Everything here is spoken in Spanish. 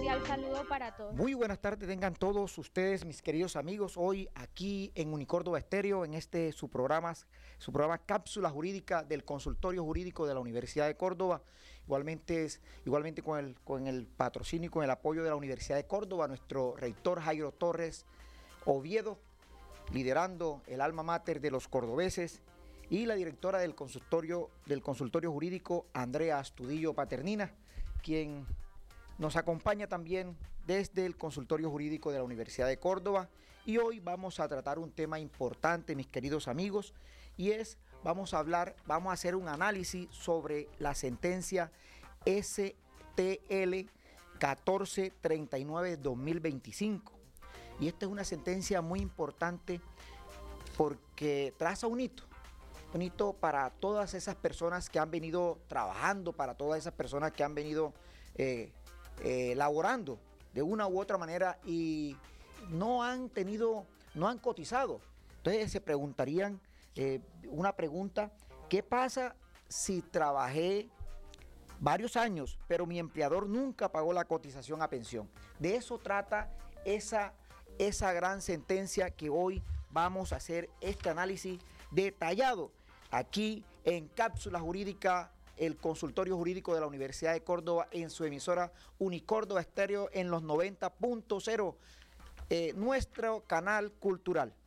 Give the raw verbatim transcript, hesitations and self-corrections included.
cordial saludo para todos. Muy buenas tardes, tengan todos ustedes, mis queridos amigos, hoy aquí en Unicórdoba Estéreo, en este su programa, su programa Cápsula Jurídica del Consultorio Jurídico de la Universidad de Córdoba, igualmente, es, igualmente con, el, con el patrocinio y con el apoyo de la Universidad de Córdoba, nuestro rector Jairo Torres Oviedo, liderando el alma mater de los cordobeses, y la directora del consultorio, del consultorio jurídico, Andrea Astudillo Paternina, quien nos acompaña también desde el consultorio jurídico de la Universidad de Córdoba. Y hoy vamos a tratar un tema importante, mis queridos amigos, y es, vamos a hablar, vamos a hacer un análisis sobre la sentencia S T L catorce treinta y nueve dos mil veinticinco. Y esta es una sentencia muy importante porque traza un hito, un hito para todas esas personas que han venido trabajando, para todas esas personas que han venido eh, eh, laborando de una u otra manera y no han tenido, no han cotizado. Entonces se preguntarían eh, una pregunta: ¿qué pasa si trabajé varios años, pero mi empleador nunca pagó la cotización a pensión? De eso trata esa, esa gran sentencia que hoy vamos a hacer este análisis detallado aquí en Cápsula Jurídica, el consultorio jurídico de la Universidad de Córdoba, en su emisora Unicórdoba Estéreo en los noventa punto cero, eh, nuestro canal cultural.